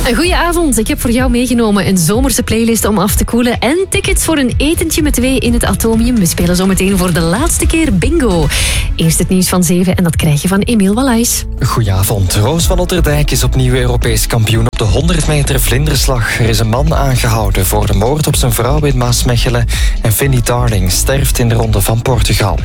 Een goeie avond. Ik heb voor jou meegenomen een zomerse playlist om af te koelen en tickets voor een etentje met 2 in het Atomium. We spelen zometeen voor de laatste keer bingo. Eerst het nieuws van 7 en dat krijg je van Emiel Wallays. Goedenavond. Roos van Otterdijk is opnieuw Europees kampioen op de 100 meter vlinderslag. Er is een man aangehouden voor de moord op zijn vrouw in Maasmechelen en Finny Darling sterft in de Ronde van Portugal.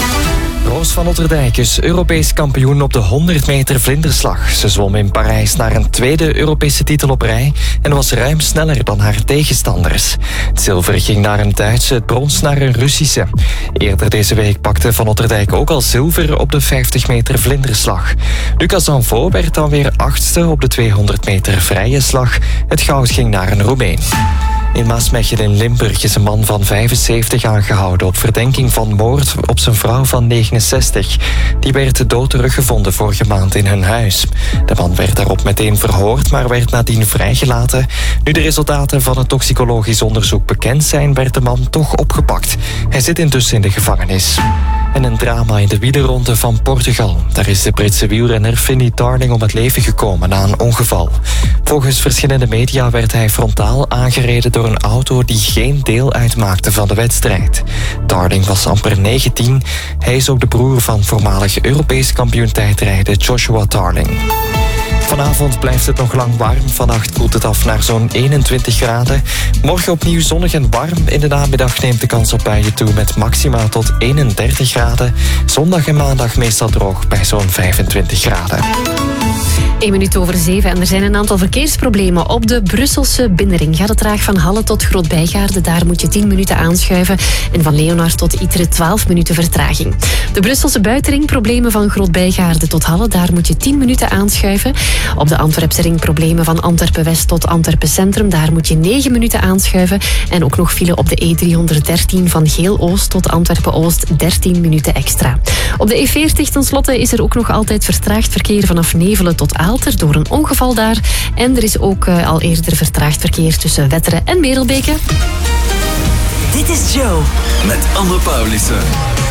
Roos van Otterdijk is Europees kampioen op de 100 meter vlinderslag. Ze zwom in Parijs naar een tweede Europese titel op rij en was ruim sneller dan haar tegenstanders. Het zilver ging naar een Duitse, het brons naar een Russische. Eerder deze week pakte Van Otterdijk ook al zilver op de 50 meter vlinderslag. Lucas Zanvaux werd dan weer 8e op de 200 meter vrije slag. Het goud ging naar een Roemeen. In Maasmechelen in Limburg is een man van 75 aangehouden op verdenking van moord op zijn vrouw van 69. Die werd dood teruggevonden vorige maand in hun huis. De man werd daarop meteen verhoord, maar werd nadien vrijgelaten. Nu de resultaten van het toxicologisch onderzoek bekend zijn, werd de man toch opgepakt. Hij zit intussen in de gevangenis. En een drama in de wielerronde van Portugal. Daar is de Britse wielrenner Finny Darling om het leven gekomen na een ongeval. Volgens verschillende media werd hij frontaal aangereden door een auto die geen deel uitmaakte van de wedstrijd. Darling was amper 19. Hij is ook de broer van voormalig Europees kampioen tijdrijden Joshua Darling. Vanavond blijft het nog lang warm. Vannacht koelt het af naar zo'n 21 graden. Morgen opnieuw zonnig en warm. In de namiddag neemt de kans op buien toe met maxima tot 31 graden. Zondag en maandag meestal droog bij zo'n 25 graden. 1 minuut over 7 en er zijn een aantal verkeersproblemen op de Brusselse binnenring. Gaat het traag van Halle tot Groot-Bijgaarde. Daar moet je 10 minuten aanschuiven. En van Leonard tot Ytre 12 minuten vertraging. De Brusselse buitenring, problemen van Groot-Bijgaarde tot Halle. Daar moet je 10 minuten aanschuiven. Op de Antwerpse ring problemen van Antwerpen-West tot Antwerpen Centrum. Daar moet je 9 minuten aanschuiven. En ook nog file op de E313 van Geel-Oost tot Antwerpen-Oost. 13 minuten extra. Op de E40 tenslotte is er ook nog altijd vertraagd verkeer vanaf Nevelen tot Aalter door een ongeval daar. En er is ook al eerder vertraagd verkeer tussen Wetteren en Merelbeke. Dit is Joe. Met Anne Paulissen.